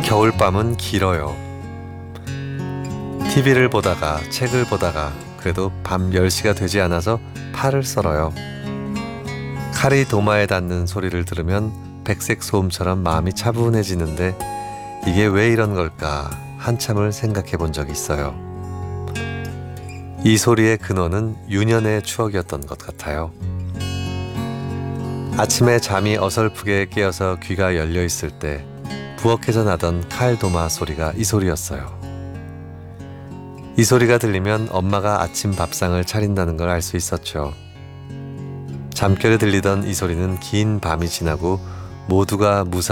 겨울밤은 길어요. TV를 보다가 책을 보다가 그래도 밤 10시가 되지 않아서 팔을 썰어요. 칼이 도마에 닿는 소리를 들으면 백색 소음처럼 마음이 차분해지는데 이게 왜 이런 걸까 한참을 생각해 본 적이 있어요. 이 소리의 근원은 유년의 추억이었던 것 같아요. 아침에 잠이 어설프게 깨어서 귀가 열려 있을 때 부엌에서 나던 칼 도마 소리가 이 소리였어요. 이 소리가 들리면 엄마가 아침 밥상을 차린다는 걸 알 수 있었죠. 잠결에 들리던 이 소리는 긴 밤이 지나고 모두가 무사